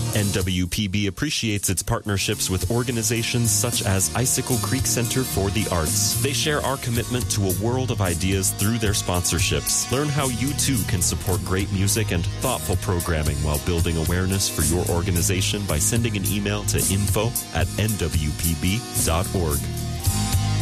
NWPB appreciates its partnerships with organizations such as Icicle Creek Center for the Arts. They share our commitment to a world of ideas through their sponsorships. Learn how you too can support great music and thoughtful programming while building awareness for your organization by sending an email to info@nwpb.org.